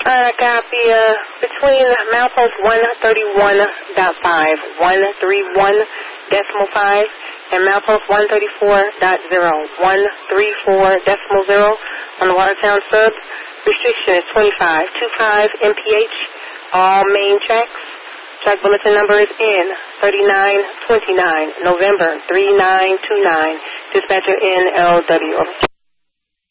Copy between milepost 131.5, 131.5, and milepost 134.0, 134.0 on the Watertown sub. Restriction is 25 mph. All main tracks. Track bulletin number is N3929, November 3929. Dispatcher NLW.